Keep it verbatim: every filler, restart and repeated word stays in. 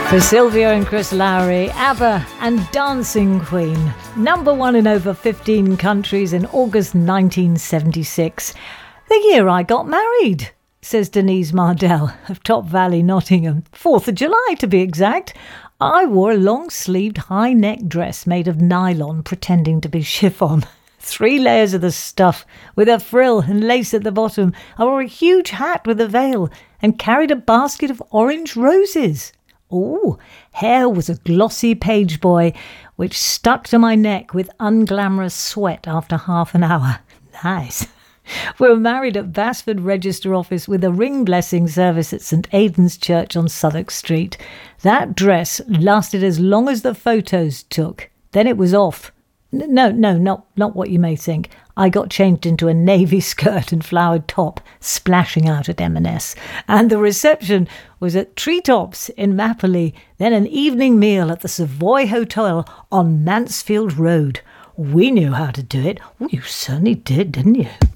For Sylvia and Chris Lowry, ABBA and Dancing Queen. Number one in over fifteen countries in August nineteen seventy-six. The year I got married, says Denise Mardell of Top Valley, Nottingham. fourth of July to be exact. I wore a long-sleeved high-neck dress made of nylon pretending to be chiffon. Three layers of the stuff with a frill and lace at the bottom. I wore a huge hat with a veil and carried a basket of orange roses. Oh, hair was a glossy page boy, which stuck to my neck with unglamorous sweat after half an hour. Nice. We were married at Basford Register Office with a ring blessing service at St Aidan's Church on Southwark Street. That dress lasted as long as the photos took. Then it was off. No, no, not, not what you may think. I got changed into a navy skirt and flowered top, splashing out at M and S. And the reception was at Treetops in Mapperley, then an evening meal at the Savoy Hotel on Mansfield Road. We knew how to do it. Well, you certainly did, didn't you?